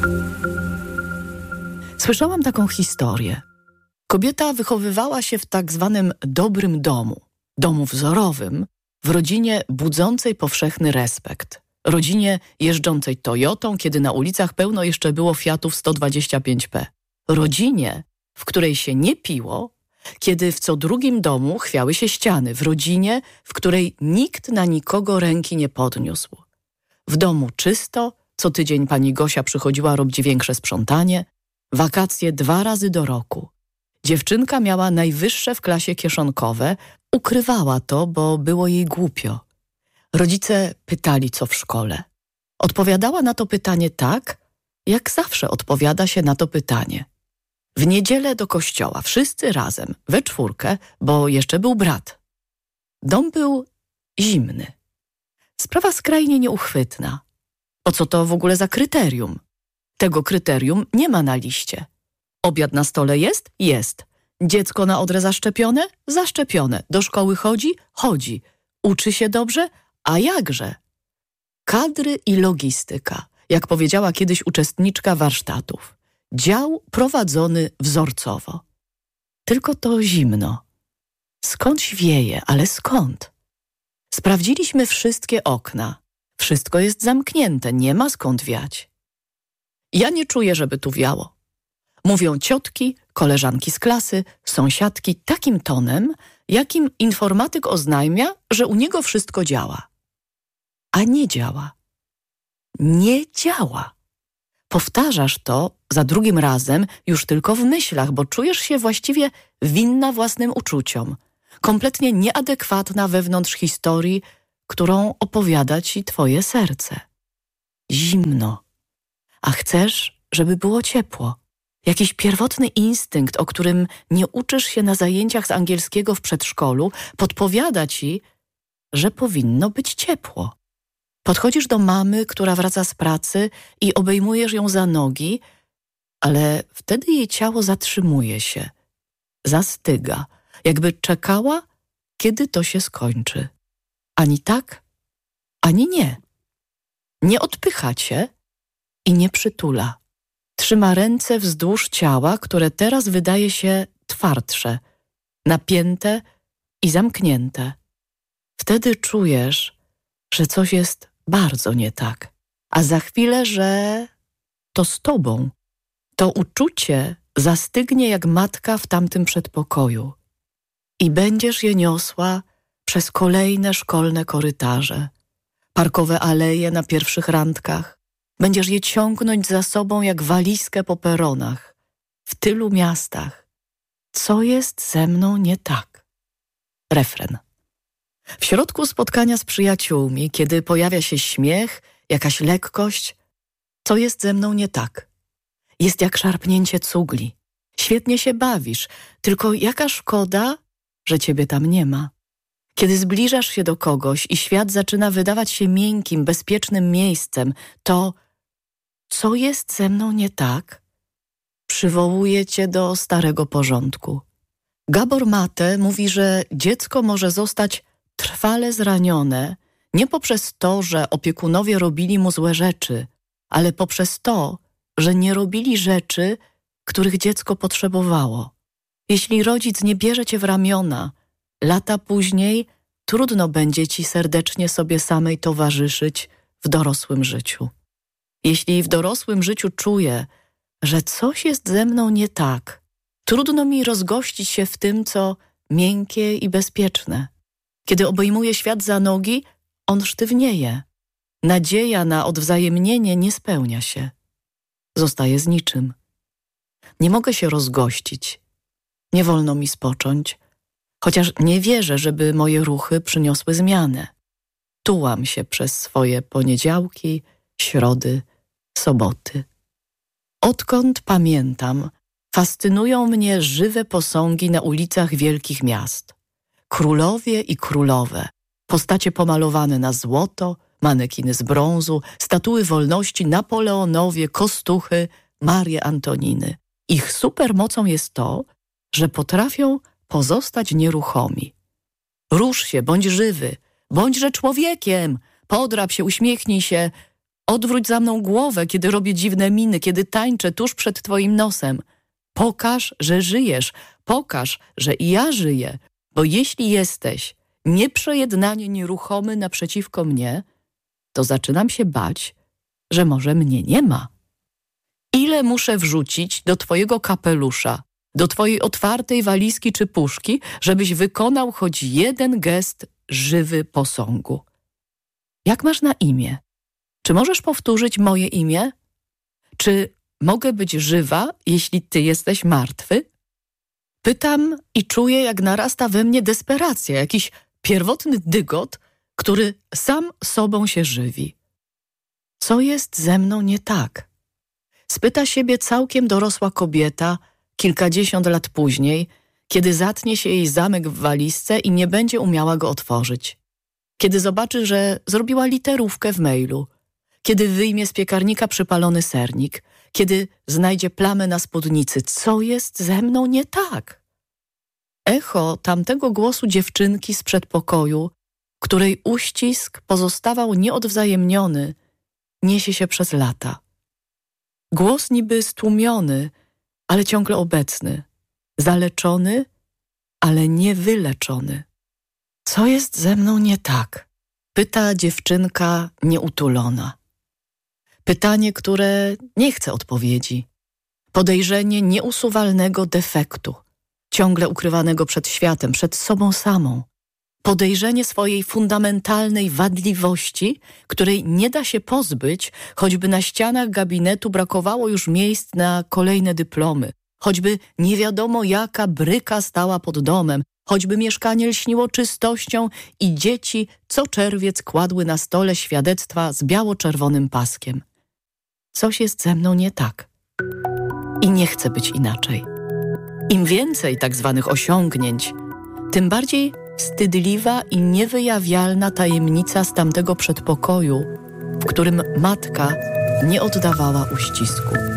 Słyszałam taką historię. Kobieta wychowywała się w tak zwanym dobrym domu wzorowym, w rodzinie budzącej powszechny respekt. Rodzinie jeżdżącej Toyotą, kiedy na ulicach pełno jeszcze było Fiatów 125p. Rodzinie, w której się nie piło, kiedy w co drugim domu chwiały się ściany. W rodzinie, w której nikt na nikogo ręki nie podniósł. W domu czysto, co tydzień pani Gosia przychodziła robić większe sprzątanie, wakacje 2 razy do roku. Dziewczynka miała najwyższe w klasie kieszonkowe, ukrywała to, bo było jej głupio. Rodzice pytali, co w szkole. Odpowiadała na to pytanie tak, jak zawsze odpowiada się na to pytanie. W niedzielę do kościoła, wszyscy razem, we 4, bo jeszcze był brat. Dom był zimny. Sprawa skrajnie nieuchwytna. Po co to w ogóle za kryterium? Tego kryterium nie ma na liście. Obiad na stole jest? Jest. Dziecko na odrę zaszczepione? Zaszczepione. Do szkoły chodzi? Chodzi. Uczy się dobrze? A jakże? Kadry i logistyka, jak powiedziała kiedyś uczestniczka warsztatów. Dział prowadzony wzorcowo. Tylko to zimno. Skądś wieje, ale skąd? Sprawdziliśmy wszystkie okna. Wszystko jest zamknięte, nie ma skąd wiać. Ja nie czuję, żeby tu wiało. Mówią ciotki, koleżanki z klasy, sąsiadki takim tonem, jakim informatyk oznajmia, że u niego wszystko działa. A nie działa. Nie działa. Powtarzasz to za drugim razem już tylko w myślach, bo czujesz się właściwie winna własnym uczuciom, kompletnie nieadekwatna wewnątrz historii, którą opowiada ci twoje serce. Zimno. A chcesz, żeby było ciepło. Jakiś pierwotny instynkt, o którym nie uczysz się na zajęciach z angielskiego w przedszkolu, podpowiada ci, że powinno być ciepło. Podchodzisz do mamy, która wraca z pracy i obejmujesz ją za nogi, ale wtedy jej ciało zatrzymuje się, zastyga, jakby czekała, kiedy to się skończy. Ani tak, ani nie. Nie odpycha cię i nie przytula. Trzyma ręce wzdłuż ciała, które teraz wydaje się twardsze, napięte i zamknięte. Wtedy czujesz, że coś jest bardzo nie tak, a za chwilę, że to z tobą. To uczucie zastygnie jak matka w tamtym przedpokoju i będziesz je niosła przez kolejne szkolne korytarze, parkowe aleje na pierwszych randkach. Będziesz je ciągnąć za sobą jak walizkę po peronach, w tylu miastach. Co jest ze mną nie tak? Refren. W środku spotkania z przyjaciółmi, kiedy pojawia się śmiech, jakaś lekkość, co jest ze mną nie tak? Jest jak szarpnięcie cugli. Świetnie się bawisz, tylko jaka szkoda, że ciebie tam nie ma. Kiedy zbliżasz się do kogoś i świat zaczyna wydawać się miękkim, bezpiecznym miejscem, to co jest ze mną nie tak? Przywołuje cię do starego porządku. Gabor Mate mówi, że dziecko może zostać trwale zranione nie poprzez to, że opiekunowie robili mu złe rzeczy, ale poprzez to, że nie robili rzeczy, których dziecko potrzebowało. Jeśli rodzic nie bierze cię w ramiona, lata później trudno będzie ci serdecznie sobie samej towarzyszyć w dorosłym życiu. Jeśli w dorosłym życiu czuję, że coś jest ze mną nie tak, trudno mi rozgościć się w tym, co miękkie i bezpieczne. Kiedy obejmuję świat za nogi, on sztywnieje. Nadzieja na odwzajemnienie nie spełnia się. Zostaję z niczym. Nie mogę się rozgościć. Nie wolno mi spocząć, chociaż nie wierzę, żeby moje ruchy przyniosły zmianę. Tułam się przez swoje poniedziałki, środy, soboty. Odkąd pamiętam, fascynują mnie żywe posągi na ulicach wielkich miast. Królowie i królowe, postacie pomalowane na złoto, manekiny z brązu, statuły wolności, Napoleonowie, Kostuchy, Marie Antoniny. Ich supermocą jest to, że potrafią pozostać nieruchomi. Rusz się, bądź żywy, bądźże człowiekiem, podrap się, uśmiechnij się, Odwróć za mną głowę, kiedy robię dziwne miny, kiedy tańczę tuż przed twoim nosem. Pokaż, że żyjesz. Pokaż, że i ja żyję. Bo jeśli jesteś nieprzejednanie nieruchomy naprzeciwko mnie, to zaczynam się bać, że może mnie nie ma. Ile muszę wrzucić do twojego kapelusza, do twojej otwartej walizki czy puszki, żebyś wykonał choć jeden gest żywy posągu? Jak masz na imię? Czy możesz powtórzyć moje imię? Czy mogę być żywa, jeśli ty jesteś martwy? Pytam i czuję, jak narasta we mnie desperacja, jakiś pierwotny dygot, który sam sobą się żywi. Co jest ze mną nie tak? Spyta siebie całkiem dorosła kobieta kilkadziesiąt lat później, kiedy zatnie się jej zamek w walizce i nie będzie umiała go otworzyć. Kiedy zobaczy, że zrobiła literówkę w mailu. Kiedy wyjmie z piekarnika przypalony sernik. Kiedy znajdzie plamę na spódnicy. Co jest ze mną nie tak? Echo tamtego głosu dziewczynki z przedpokoju, której uścisk pozostawał nieodwzajemniony, niesie się przez lata. Głos niby stłumiony, ale ciągle obecny. Zaleczony, ale niewyleczony. Co jest ze mną nie tak? Pyta dziewczynka nieutulona. Pytanie, które nie chce odpowiedzi. Podejrzenie nieusuwalnego defektu, ciągle ukrywanego przed światem, przed sobą samą. Podejrzenie swojej fundamentalnej wadliwości, której nie da się pozbyć, choćby na ścianach gabinetu brakowało już miejsc na kolejne dyplomy, choćby nie wiadomo jaka bryka stała pod domem, choćby mieszkanie lśniło czystością i dzieci co czerwiec kładły na stole świadectwa z biało-czerwonym paskiem. Coś jest ze mną nie tak. I nie chcę być inaczej. Im więcej tak zwanych osiągnięć, tym bardziej wstydliwa i niewyjawialna tajemnica z tamtego przedpokoju, w którym matka nie oddawała uścisku.